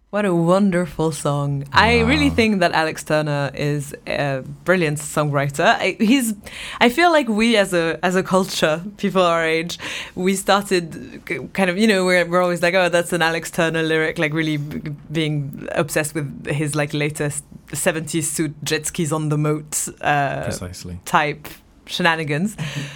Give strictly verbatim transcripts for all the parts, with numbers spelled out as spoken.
What a wonderful song. Wow. I really think that Alex Turner is a brilliant songwriter. I, he's, I feel like we as a as a culture, people our age, we started kind of, you know, we're, we're always like, oh, that's an Alex Turner lyric, like really b- being obsessed with his like latest seventies suit, jet skis on the moat uh, Precisely. type shenanigans.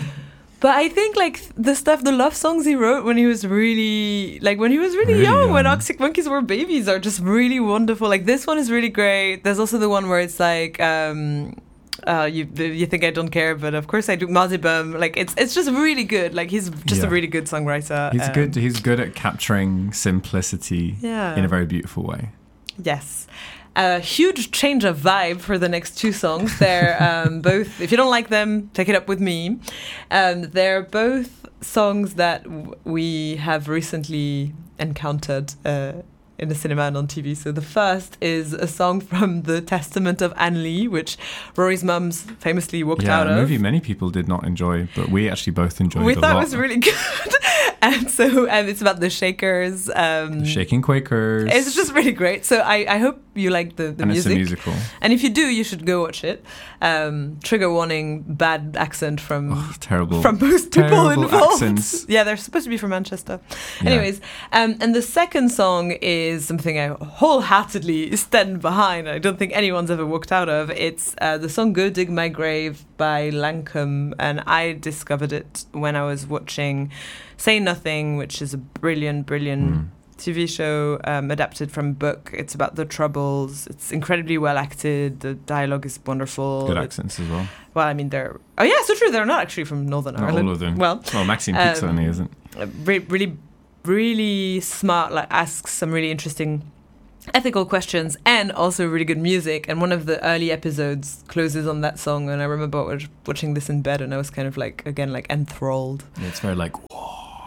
But I think like the stuff, the love songs he wrote when he was really, like when he was really, really young, young, when Arctic Monkeys were babies, are just really wonderful. Like this one is really great. There's also the one where it's like, um, uh, you you think I don't care, but of course I do. Mazibum, like it's it's just really good. Like he's just yeah. a really good songwriter. He's um, good. He's good at capturing simplicity yeah. in a very beautiful way. Yes. A huge change of vibe for the next two songs. They're um, both, if you don't like them, take it up with me. Um, they're both songs that w- we have recently encountered uh, in the cinema and on T V. So the first is a song from The Testament of Anne Lee, which Rory's mums famously walked yeah, out of. Yeah, a movie many people did not enjoy, but we actually both enjoyed we it a lot. We thought lot. it was really good. And so um, it's about the Shakers. Um, the Shaking Quakers. It's just really great. So I, I hope you like the, the and music. And it's a musical. And if you do, you should go watch it. Um, trigger warning, bad accent from oh, terrible. from most people terrible involved. Accents. Yeah, they're supposed to be from Manchester. Yeah. Anyways, um, and the second song is something I wholeheartedly stand behind. I don't think anyone's ever walked out of. It's uh, the song Go Dig My Grave by Lancome. And I discovered it when I was watching Say Nothing, which is a brilliant, brilliant mm. T V show um, adapted from a book. It's about the Troubles. It's incredibly well acted. The dialogue is wonderful. Good accents as well. Well, I mean, they're... Oh, yeah, so true. They're not actually from Northern not Ireland. all of them. Well, well Maxine Peake um, certainly isn't. Re- really, really smart, like, asks some really interesting ethical questions and also really good music. And one of the early episodes closes on that song. And I remember watching this in bed and I was kind of like, again, like enthralled. Yeah, it's very like, whoa.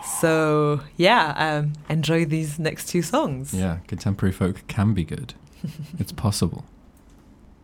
So, yeah, um, enjoy these next two songs. Yeah, contemporary folk can be good. It's possible.